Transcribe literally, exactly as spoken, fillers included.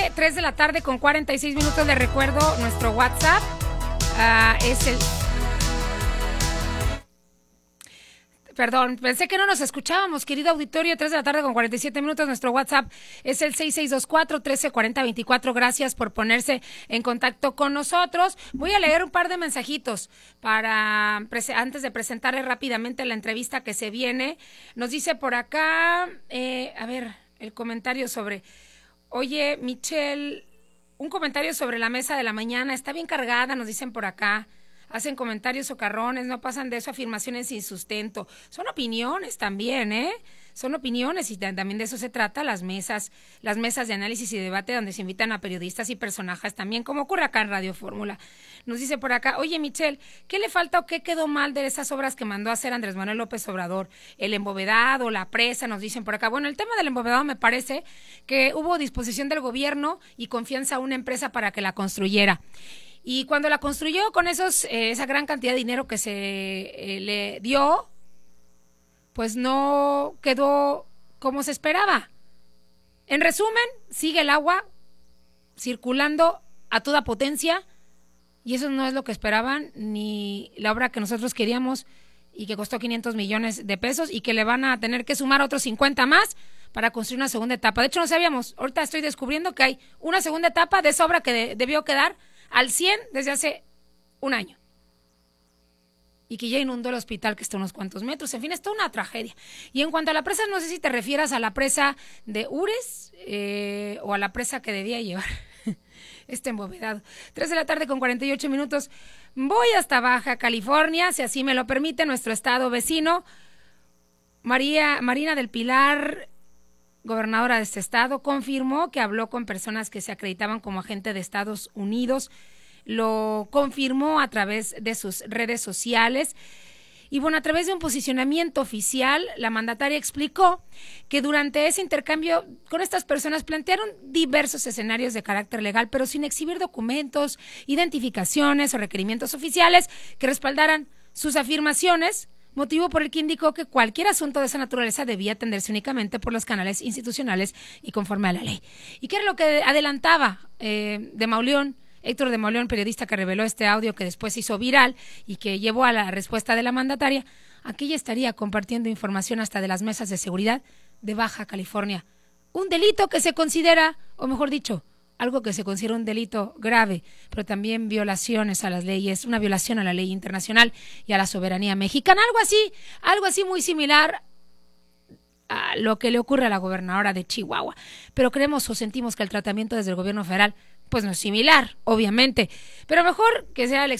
tres de la tarde con cuarenta y seis minutos. Le recuerdo nuestro WhatsApp. Uh, es el... Perdón, pensé que no nos escuchábamos, querido auditorio. Tres de la tarde con cuarenta y siete minutos. Nuestro WhatsApp es el seis seis dos cuatro, uno tres cuatro cero dos cuatro. Gracias por ponerse en contacto con nosotros. Voy a leer un par de mensajitos para antes de presentarles rápidamente la entrevista que se viene. Nos dice por acá, eh, a ver, el comentario sobre... Oye, Michelle, un comentario sobre la mesa de la mañana. Está bien cargada, nos dicen por acá. Hacen comentarios socarrones, no pasan de eso, afirmaciones sin sustento. Son opiniones también, ¿eh? Son opiniones y también de eso se trata, las mesas, las mesas de análisis y debate donde se invitan a periodistas y personajes también, como ocurre acá en Radio Fórmula. Nos dice por acá, oye Michelle, ¿qué le falta o qué quedó mal de esas obras que mandó a hacer Andrés Manuel López Obrador? El embovedado, la presa, nos dicen por acá. Bueno, el tema del embovedado me parece que hubo disposición del gobierno y confianza a una empresa para que la construyera. Y cuando la construyó con esos eh, esa gran cantidad de dinero que se eh, le dio, pues no quedó como se esperaba. En resumen, sigue el agua circulando a toda potencia y eso no es lo que esperaban ni la obra que nosotros queríamos y que costó quinientos millones de pesos y que le van a tener que sumar otros cincuenta más para construir una segunda etapa. De hecho, no sabíamos, ahorita estoy descubriendo que hay una segunda etapa de esa obra que de, debió quedar al cien desde hace un año. Y que ya inundó el hospital que está a unos cuantos metros. En fin, es toda una tragedia. Y en cuanto a la presa, no sé si te refieras a la presa de Ures eh, o a la presa que debía llevar este embovedado. Tres de la tarde con cuarenta y ocho minutos. Voy hasta Baja California, si así me lo permite, nuestro estado vecino. María Marina del Pilar, gobernadora de este estado, confirmó que habló con personas que se acreditaban como agente de Estados Unidos. Lo confirmó a través de sus redes sociales. Y bueno, a través de un posicionamiento oficial, la mandataria explicó que durante ese intercambio con estas personas plantearon diversos escenarios de carácter legal, pero sin exhibir documentos, identificaciones o requerimientos oficiales que respaldaran sus afirmaciones, motivo por el que indicó que cualquier asunto de esa naturaleza debía atenderse únicamente por los canales institucionales y conforme a la ley. ¿Y qué era lo que adelantaba eh, de Mauleón? Héctor de Mauleón, periodista que reveló este audio que después se hizo viral y que llevó a la respuesta de la mandataria. Aquí ella estaría compartiendo información hasta de las mesas de seguridad de Baja California. Un delito que se considera, o mejor dicho, algo que se considera un delito grave, pero también violaciones a las leyes, una violación a la ley internacional y a la soberanía mexicana. Algo así, algo así muy similar a lo que le ocurre a la gobernadora de Chihuahua. Pero creemos o sentimos que el tratamiento desde el gobierno federal pues no es similar, obviamente, pero mejor que sea el